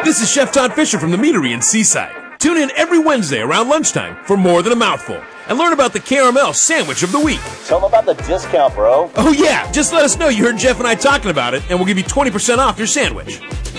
This is Chef Todd Fisher from the Meadery in Seaside. Tune in every Wednesday around lunchtime for More Than a Mouthful and learn about the Caramel Sandwich of the Week. Tell them about the discount, bro. Oh yeah, just let us know you heard Jeff and I talking about it and we'll give you 20% off your sandwich.